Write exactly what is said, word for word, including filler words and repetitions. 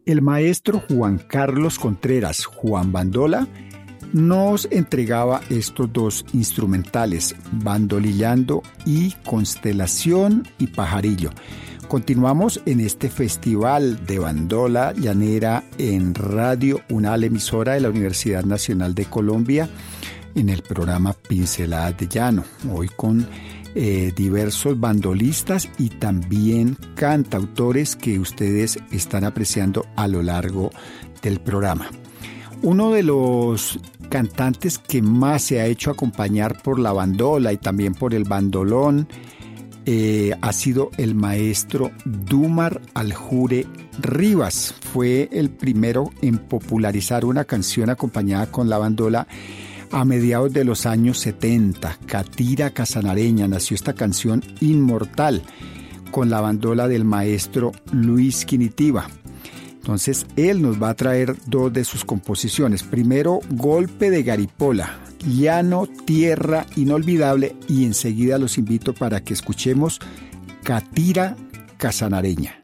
El maestro Juan Carlos Contreras, Juan Bandola, nos entregaba estos dos instrumentales, Bandolillando y Constelación y Pajarillo. Continuamos en este festival de bandola llanera en Radio UNAL, emisora de la Universidad Nacional de Colombia, en el programa Pinceladas de Llano, hoy con eh, diversos bandolistas y también cantautores que ustedes están apreciando a lo largo del programa. Uno de los cantantes que más se ha hecho acompañar por la bandola y también por el bandolón eh, ha sido el maestro Dumar Aljure Rivas. Fue el primero en popularizar una canción acompañada con la bandola a mediados de los años setenta. Catira Casanareña, nació esta canción inmortal con la bandola del maestro Luis Quinitiva. Entonces, él nos va a traer dos de sus composiciones. Primero, Golpe de Garipola, Llano, Tierra Inolvidable, y enseguida los invito para que escuchemos Catira Casanareña.